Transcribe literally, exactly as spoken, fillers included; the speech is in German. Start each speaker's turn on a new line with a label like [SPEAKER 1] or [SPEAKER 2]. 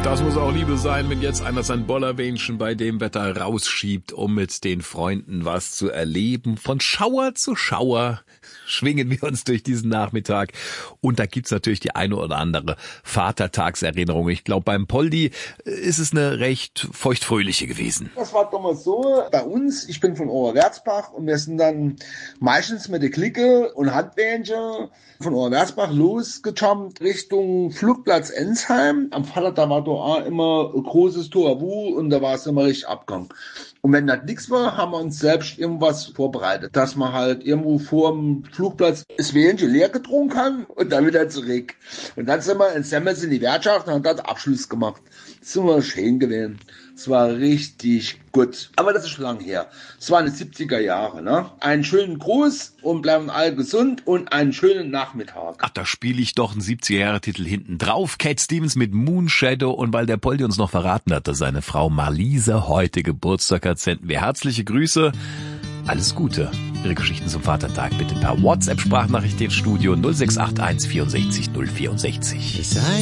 [SPEAKER 1] Das muss auch Liebe sein, wenn jetzt einer sein Bollerwähnchen bei dem Wetter rausschiebt, um mit den Freunden was zu erleben. Von Schauer zu Schauer schwingen wir uns durch diesen Nachmittag. Und da gibt's natürlich die eine oder andere Vatertagserinnerung. Ich glaube, beim Poldi ist es eine recht feuchtfröhliche gewesen.
[SPEAKER 2] Das war damals so, bei uns, ich bin von Oberwärtsbach und wir sind dann meistens mit der Clique und Handwähnchen von Oberwärtsbach losgejumpt Richtung Flugplatz Ensheim. Am Vater, da war da auch immer ein großes Tohuwabohu und da war es immer richtig Abgang. Und wenn das nichts war, haben wir uns selbst irgendwas vorbereitet, dass man halt irgendwo vor dem Flugplatz das Wähnchen leer getrunken haben und dann wieder zurück. Und dann sind wir in Semmels in die Wirtschaft und haben dort Abschluss gemacht. Das ist immer schön gewesen. Es war richtig gut. Aber das ist schon lange her. Es waren die siebziger Jahre, ne? Einen schönen Gruß und bleiben alle gesund und einen schönen Nachmittag.
[SPEAKER 1] Ach, da spiele ich doch einen siebziger-Jahre-Titel hinten drauf. Cat Stevens mit Moonshadow. Und weil der Poldi uns noch verraten hat, dass seine Frau Marlise heute Geburtstag hat, senden wir herzliche Grüße. Alles Gute. Ihre Geschichten zum Vatertag bitte per WhatsApp-Sprachnachricht ins Studio null sechs acht eins vierundsechzig null vierundsechzig.